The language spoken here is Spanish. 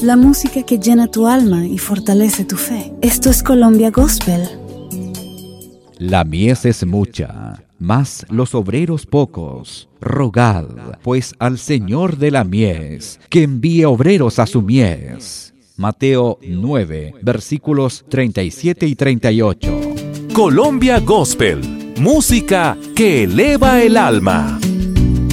la música que llena tu alma y fortalece tu fe. Esto es Colombia Gospel. La mies es mucha, mas los obreros pocos. Rogad, pues, al Señor de la mies, que envíe obreros a su mies. Mateo 9, versículos 37 y 38. Colombia Gospel, música que eleva el alma.